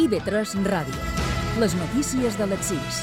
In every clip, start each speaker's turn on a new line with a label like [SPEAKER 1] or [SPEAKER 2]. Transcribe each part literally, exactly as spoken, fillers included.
[SPEAKER 1] I B tres Ràdio. Les notícies de les sis.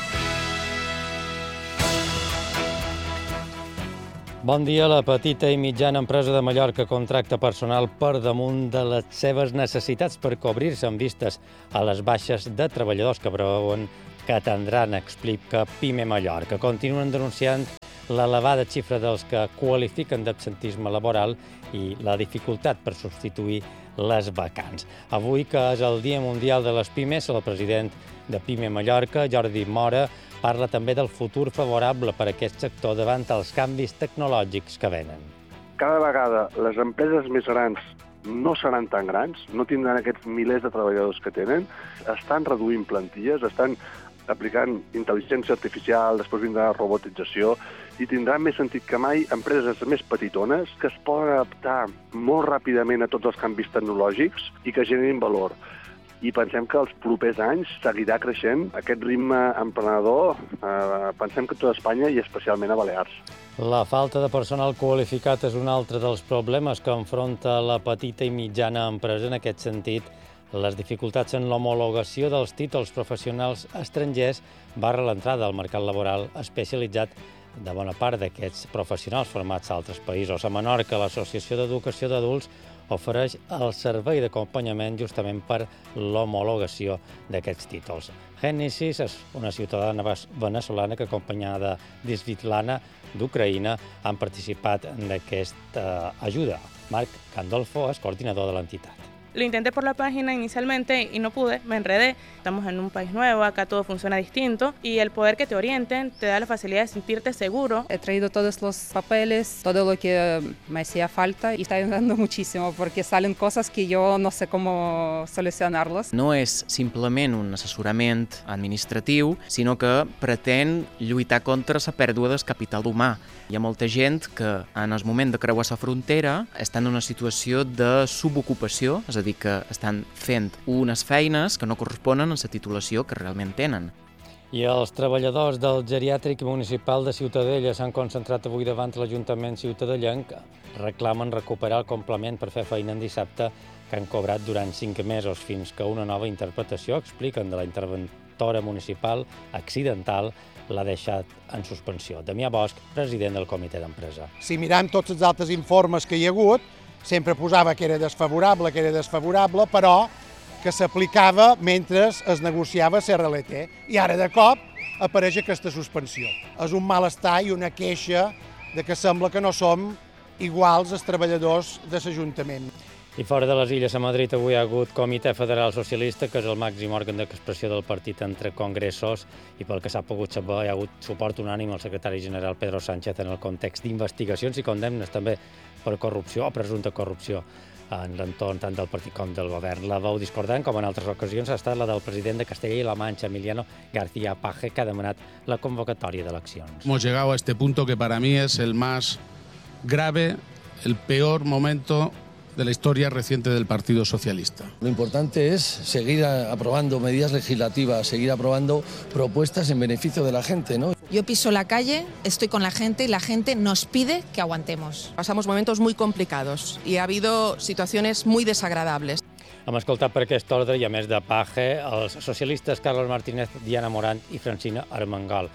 [SPEAKER 2] Bon dia. La petita i mitjana empresa de Mallorca contracta personal per damunt de les seves necessitats per cobrir-se en vistes a les baixes de treballadors que preveuen que atendran, explica Pime Mallorca. Continuen denunciant l'elevada xifra dels que qualifiquen d'absentisme laboral i la dificultat per substituir les vacants. Avui, que és el Dia Mundial de les Pimes, el president de Pime Mallorca, Jordi Mora, parla també del futur favorable per a aquest sector davant els canvis tecnològics que venen.
[SPEAKER 3] Cada vegada les empreses més grans no seran tan grans, no tindran aquests milers de treballadors que tenen, estan reduint plantilles, estan aplicant intel·ligència artificial, després vindrà robotització, i tindrà més sentit que mai empreses més petitones que es poden adaptar molt ràpidament a tots els canvis tecnològics i que generin valor. I pensem que els propers anys seguirà creixent aquest ritme emprenedor, eh, pensem que tot Espanya i especialment a Balears.
[SPEAKER 2] La falta de personal qualificat és un altre dels problemes que enfronta la petita i mitjana empresa. En aquest sentit, les dificultats en l'homologació dels títols professionals estrangers barra l'entrada al mercat laboral especialitzat de bona part d'aquests professionals formats a altres països. A Menorca, l'Associació d'Educació d'Adults ofereix el servei d'acompanyament justament per l'homologació d'aquests títols. Génesis és una ciutadana veneçolana que, acompanyada d'Svitlana d'Ucraïna, han participat en aquesta ajuda. Marc Gandolfo és coordinador de l'entitat.
[SPEAKER 4] Lo intenté por la página inicialmente y no pude, me enredé. Estamos en un país nuevo, acá todo funciona distinto y el poder que te orienten te da la facilidad de sentirte seguro.
[SPEAKER 5] He traído todos los papeles, todo lo que me hacía falta y está ayudando muchísimo porque salen cosas que yo no sé cómo solucionarlas.
[SPEAKER 6] No és simplement un assessorament administratiu, sinó que pretén lluitar contra la pèrdua del capital humà. Hi ha molta gent que en el moment de creuar la frontera estan en una situació de subocupació, és a dir, que estan fent unes feines que no corresponen a la titulació que realment tenen.
[SPEAKER 2] I els treballadors del geriàtric municipal de Ciutadella s'han concentrat avui davant l'Ajuntament ciutadellenc. Reclamen recuperar el complement per fer feina en dissabte que han cobrat durant cinc mesos fins que una nova interpretació, expliquen, de la interventora municipal accidental l'ha deixat en suspensió. Damià Bosch, president del comitè d'empresa.
[SPEAKER 7] Si mirem tots els altres informes que hi ha hagut, sempre posava que era desfavorable, que era desfavorable, però que s'aplicava mentre es negociava la R L T. I ara, de cop, apareix aquesta suspensió. És un malestar i una queixa de que sembla que no som iguals els treballadors de l'Ajuntament.
[SPEAKER 2] I fora de les Illes, a Madrid, avui hi ha hagut Comitè Federal Socialista, que és el màxim òrgan d'expressió del partit entre congressos, i pel que s'ha pogut saber, hi ha hagut suport unànime al secretari general Pedro Sánchez en el context d'investigacions i condemnes també per corrupció o presumpta corrupció en l'entorn tant del partit com del govern. La veu discordant, com en altres ocasions, ha estat la del president de Castella i la Mancha, Emiliano García Paje, que ha demanat la convocatòria d'eleccions.
[SPEAKER 8] Hemos llegado a este punto que para mí es el más grave, el peor momento de la historia reciente del Partido Socialista.
[SPEAKER 9] Lo importante es seguir aprobando medidas legislativas, seguir aprobando propuestas en beneficio de la gente, ¿no?
[SPEAKER 10] Yo piso la calle, estoy con la gente y la gente nos pide que aguantemos.
[SPEAKER 11] Pasamos momentos muy complicados y ha habido situaciones muy desagradables.
[SPEAKER 2] Hem escoltat per aquest ordre, i a més de Paje, els socialistes Carlos Martínez, Diana Morant i Francina Armengol.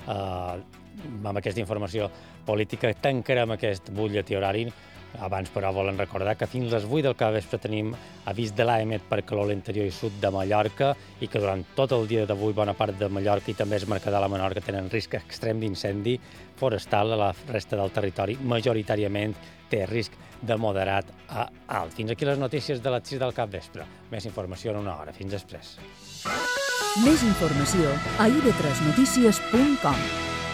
[SPEAKER 2] Uh, amb aquesta informació política tancarem aquest butlletí horari. Abans, però, volen recordar que fins les vuit del capvespre tenim avís de l'A E M E T per calor a l'interior i sud de Mallorca i que durant tot el dia d'avui bona part de Mallorca i també es Mercadal a Menorca tenen risc extrem d'incendi forestal. A la resta del territori majoritàriament té risc de moderat a alt. Fins aquí les notícies de les sis del capvespre. Més informació en una hora. Fins després.
[SPEAKER 1] Més informació a i be tres notícies punt com.